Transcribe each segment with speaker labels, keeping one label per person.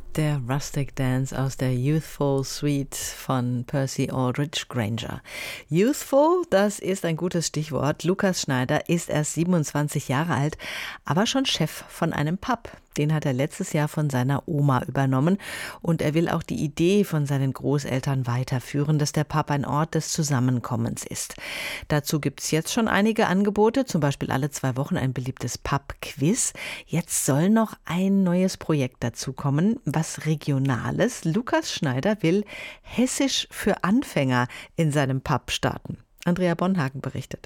Speaker 1: Der Rustic Dance aus der Youthful Suite von Percy Aldrich Granger. Youthful, das ist ein gutes Stichwort. Lukas Schneider ist erst 27 Jahre alt, aber schon Chef von einem Pub. Den hat er letztes Jahr von seiner Oma übernommen und er will auch die Idee von seinen Großeltern weiterführen, dass der Pub ein Ort des Zusammenkommens ist. Dazu gibt es jetzt schon einige Angebote, zum Beispiel alle 2 Wochen ein beliebtes Pub-Quiz. Jetzt soll noch ein neues Projekt dazu kommen, was Regionales. Lukas Schneider will Hessisch für Anfänger in seinem Pub starten. Andrea Bonhagen berichtet.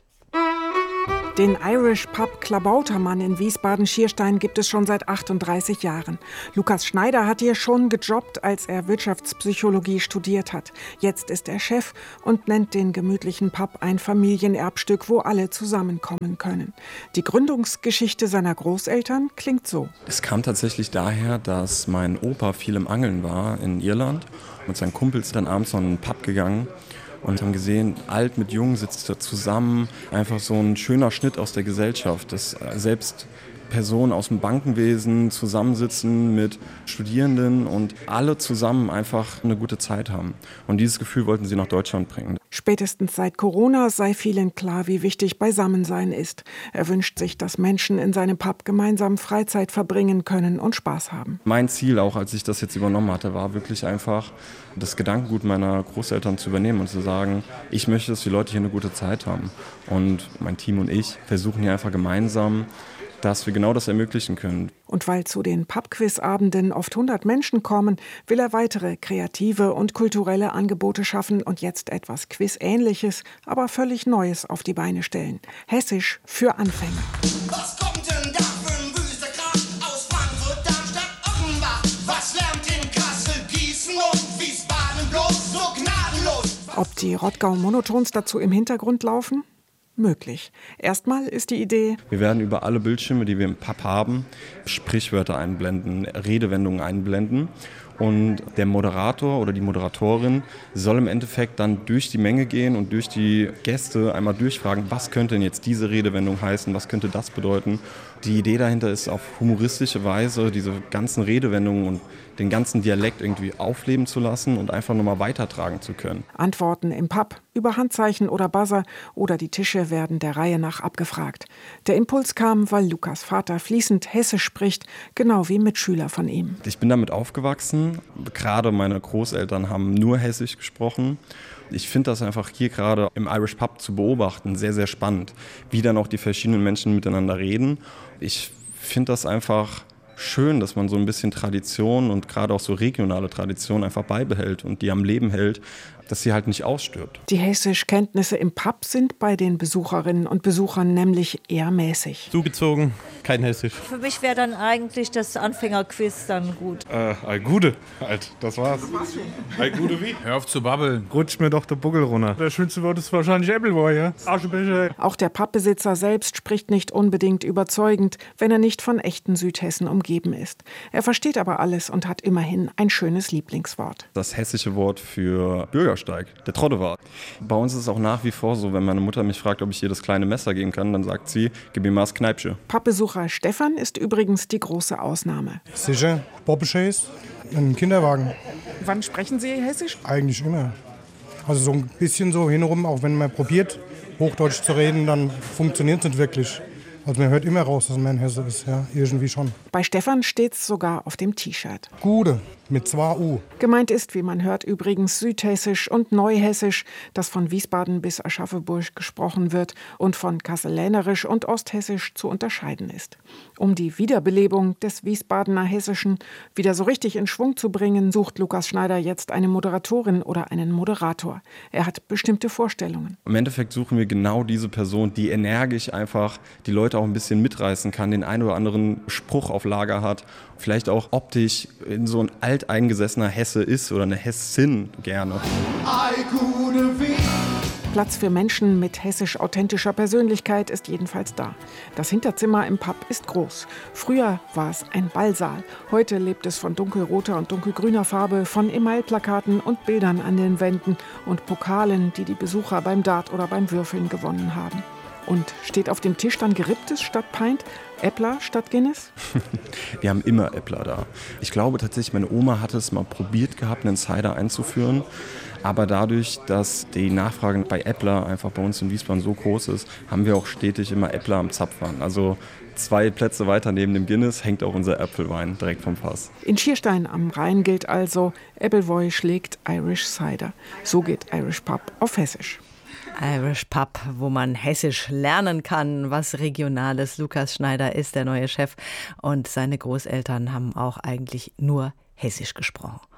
Speaker 2: Den Irish Pub Klabautermann in Wiesbaden-Schierstein gibt es schon seit 38 Jahren. Lukas Schneider hat hier schon gejobbt, als er Wirtschaftspsychologie studiert hat. Jetzt ist er Chef und nennt den gemütlichen Pub ein Familienerbstück, wo alle zusammenkommen können. Die Gründungsgeschichte seiner Großeltern klingt so.
Speaker 3: Es kam tatsächlich daher, dass mein Opa viel im Angeln war in Irland. Mit seinen Kumpels dann abends noch in einen Pub gegangen. Und haben gesehen, alt mit jung sitzt da zusammen. Einfach so ein schöner Schnitt aus der Gesellschaft, dass selbst Personen aus dem Bankenwesen zusammensitzen mit Studierenden und alle zusammen einfach eine gute Zeit haben. Und dieses Gefühl wollten sie nach Deutschland bringen.
Speaker 2: Spätestens seit Corona sei vielen klar, wie wichtig Beisammensein ist. Er wünscht sich, dass Menschen in seinem Pub gemeinsam Freizeit verbringen können und Spaß haben.
Speaker 3: Mein Ziel, auch als ich das jetzt übernommen hatte, war wirklich einfach, das Gedankengut meiner Großeltern zu übernehmen und zu sagen, ich möchte, dass die Leute hier eine gute Zeit haben. Und mein Team und ich versuchen hier einfach gemeinsam, dass wir genau das ermöglichen können.
Speaker 2: Und weil zu den Pub-Quiz-Abenden oft 100 Menschen kommen, will er weitere kreative und kulturelle Angebote schaffen und jetzt etwas Quiz-Ähnliches, aber völlig Neues auf die Beine stellen. Hessisch für Anfänger.
Speaker 4: Was kommt denn da für ein wüster Krach aus Frankfurt, Darmstadt, Offenbach? Was lärmt in Kassel, Gießen und Wiesbaden bloß so gnadenlos?
Speaker 2: Ob die Rottgau-Monotons dazu im Hintergrund laufen? Möglich. Erstmal ist die Idee:
Speaker 3: Wir werden über alle Bildschirme, die wir im Pub haben, Sprichwörter einblenden, Redewendungen einblenden. Und der Moderator oder die Moderatorin soll im Endeffekt dann durch die Menge gehen und durch die Gäste einmal durchfragen, was könnte denn jetzt diese Redewendung heißen, was könnte das bedeuten. Die Idee dahinter ist, auf humoristische Weise diese ganzen Redewendungen und den ganzen Dialekt irgendwie aufleben zu lassen und einfach nochmal weitertragen zu können.
Speaker 2: Antworten im Pub, über Handzeichen oder Buzzer oder die Tische werden der Reihe nach abgefragt. Der Impuls kam, weil Lukas Vater fließend Hessisch spricht, genau wie Mitschüler von ihm.
Speaker 3: Ich bin damit aufgewachsen. Gerade meine Großeltern haben nur Hessisch gesprochen. Ich finde das einfach hier gerade im Irish Pub zu beobachten sehr, sehr spannend, wie dann auch die verschiedenen Menschen miteinander reden. Ich finde das einfach schön, dass man so ein bisschen Tradition und gerade auch so regionale Tradition einfach beibehält und die am Leben hält, dass sie halt nicht ausstirbt.
Speaker 2: Die Hessischkenntnisse im Pub sind bei den Besucherinnen und Besuchern nämlich eher mäßig.
Speaker 5: Zugezogen, kein Hessisch.
Speaker 6: Für mich wäre dann eigentlich das Anfängerquiz dann gut.
Speaker 5: Gude, halt, das war's. Gude wie?
Speaker 7: Hör auf zu babbeln.
Speaker 5: Rutsch mir doch der Buckel runter. Der schönste Wort ist wahrscheinlich Appleboy, ja? Aschebecher.
Speaker 2: Auch der Pubbesitzer selbst spricht nicht unbedingt überzeugend, wenn er nicht von echten Südhessen umgeben ist. Er versteht aber alles und hat immerhin ein schönes Lieblingswort.
Speaker 3: Das hessische Wort für Bürgersteig, der Trottewart. Bei uns ist es auch nach wie vor so, wenn meine Mutter mich fragt, ob ich ihr das kleine Messer geben kann, dann sagt sie, gib mir mal das Kneipsche.
Speaker 2: Pubbesucher Stefan ist übrigens die große Ausnahme.
Speaker 8: Sicher, Bobbeschäs, ein Kinderwagen.
Speaker 2: Wann sprechen Sie Hessisch?
Speaker 8: Eigentlich immer. Also so ein bisschen so hinrum, auch wenn man probiert, Hochdeutsch zu reden, dann funktioniert es nicht wirklich. Also man hört immer raus, dass man ein Hesse ist, ja, irgendwie schon.
Speaker 2: Bei Stefan steht's sogar auf dem T-Shirt.
Speaker 8: Gude, mit 2 U.
Speaker 2: Gemeint ist, wie man hört, übrigens Südhessisch und Neuhessisch, das von Wiesbaden bis Aschaffenburg gesprochen wird und von Kasselänerisch und Osthessisch zu unterscheiden ist. Um die Wiederbelebung des Wiesbadener Hessischen wieder so richtig in Schwung zu bringen, sucht Lukas Schneider jetzt eine Moderatorin oder einen Moderator. Er hat bestimmte Vorstellungen.
Speaker 3: Im Endeffekt suchen wir genau diese Person, die energisch einfach die Leute auch ein bisschen mitreißen kann, den einen oder anderen Spruch auf Lager hat, vielleicht auch optisch in so ein alteingesessener Hesse ist oder eine Hessin gerne.
Speaker 2: Platz für Menschen mit hessisch-authentischer Persönlichkeit ist jedenfalls da. Das Hinterzimmer im Pub ist groß. Früher war es ein Ballsaal. Heute lebt es von dunkelroter und dunkelgrüner Farbe, von Emailplakaten und Bildern an den Wänden und Pokalen, die die Besucher beim Dart oder beim Würfeln gewonnen haben. Und steht auf dem Tisch dann Geripptes statt Pint, Äppler statt Guinness?
Speaker 3: Wir haben immer Äppler da. Ich glaube tatsächlich, meine Oma hatte es mal probiert gehabt, einen Cider einzuführen. Aber dadurch, dass die Nachfrage bei Äppler einfach bei uns in Wiesbaden so groß ist, haben wir auch stetig immer Äppler am Zapfhahn. Also 2 Plätze weiter neben dem Guinness hängt auch unser Äpfelwein direkt vom Fass.
Speaker 2: In Schierstein am Rhein gilt also, Appleboy schlägt Irish Cider. So geht Irish Pub auf Hessisch.
Speaker 1: Irish Pub, wo man Hessisch lernen kann, was Regionales. Lukas Schneider ist der neue Chef und seine Großeltern haben auch eigentlich nur Hessisch gesprochen.